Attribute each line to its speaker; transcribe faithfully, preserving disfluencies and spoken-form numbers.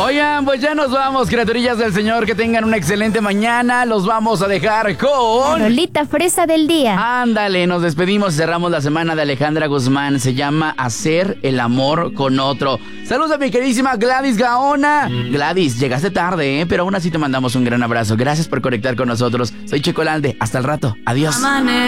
Speaker 1: Oigan, pues ya nos vamos, criaturillas del Señor. Que tengan una excelente mañana. Los vamos a dejar con...
Speaker 2: Rolita fresa del día.
Speaker 1: Ándale, nos despedimos y cerramos la semana de Alejandra Guzmán. Se llama Hacer el amor con otro. Saludos a mi queridísima Gladys Gaona. Gladys, llegaste tarde, ¿eh? Pero aún así te mandamos un gran abrazo. Gracias por conectar con nosotros. Soy Checo Lalde. Hasta el rato. Adiós.